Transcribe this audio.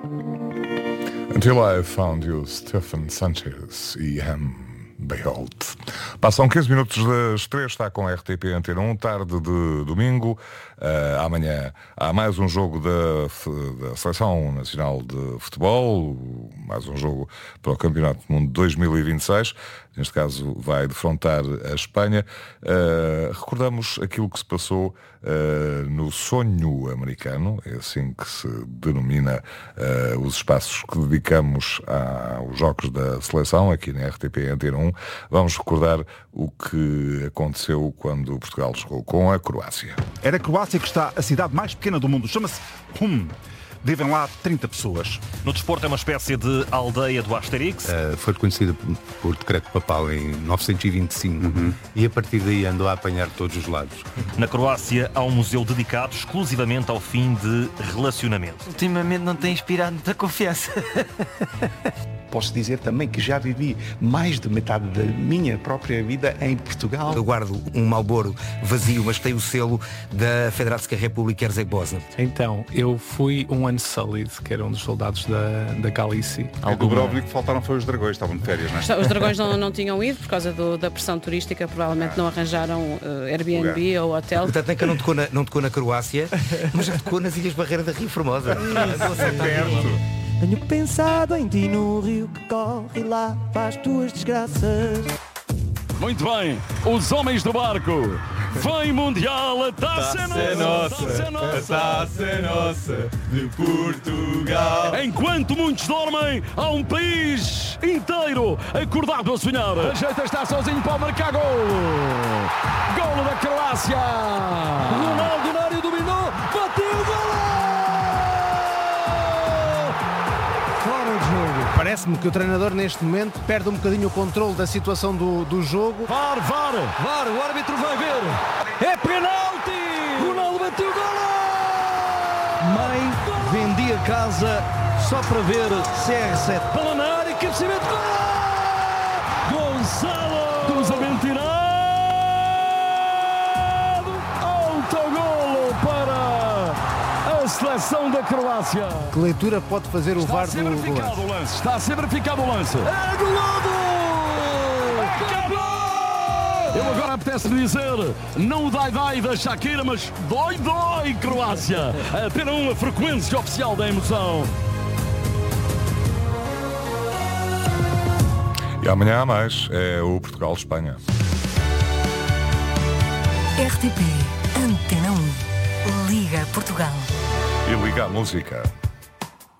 Until I Found You, Stephen Sanchez e Behold. Passam 15 minutos das 3, está com a RTP Antena 1, tarde de domingo. Amanhã há mais um jogo da Seleção Nacional de Futebol, mais um jogo para o Campeonato do Mundo 2026. Neste caso vai defrontar a Espanha. Recordamos aquilo que se passou no sonho americano, é assim que se denomina os espaços que dedicamos aos jogos da seleção, aqui na RTP Antena 1. Vamos recordar o que aconteceu quando Portugal jogou com a Croácia. Era a Croácia que está a cidade mais pequena do mundo, chama-se Hum. Vivem lá 30 pessoas. No desporto é uma espécie de aldeia do Asterix. Foi reconhecida por decreto papal em 925 e a partir daí andou a apanhar todos os lados. Na Croácia há um museu dedicado exclusivamente ao fim de relacionamento. Ultimamente não tem inspirado muita confiança. Posso dizer também que já vivi mais de metade da minha própria vida em Portugal. Eu guardo um Marlboro vazio, mas tem o selo da Federação República Herzegovina. Então, eu fui um ano Salid, que era um dos soldados da Galícia. Do Dubrovnik faltaram foi os dragões, estavam de férias, não é? Os dragões não tinham ido por causa da pressão turística, provavelmente não arranjaram Airbnb ou hotel. Portanto, é que não tocou na Croácia, mas já tocou nas Ilhas Barreira da Rio Formosa. Tenho pensado em ti no rio que corre lá para as tuas desgraças. Muito bem, os homens do barco. Vem Mundial, a taça é nossa, a taça é nossa, de Portugal. Enquanto muitos dormem, há um país inteiro acordado a sonhar. Ajeita, está sozinho para marcar gol. Golo da Croácia. Ronaldo Nário dominou, bateu, gol! Parece-me que o treinador neste momento perde um bocadinho o controle da situação do jogo. VAR, o árbitro vai ver. É penalti! Ronaldo bateu, golo! Mãe, vendi a casa só para ver CR7. Bola na área, cabeceamento, golo! Gonçalo dos Aventirado! Autogolo para a seleção da Croácia. Que leitura pode fazer o VAR do lance? Está a ser verificado o lance. É anulado! Acabou! Eu agora apetece-me dizer, não o dai da Shakira, mas dói, Croácia. Apenas uma frequência oficial da emoção. E amanhã há mais, é o Portugal-Espanha. RTP Antena 1. Liga Portugal. E liga a música.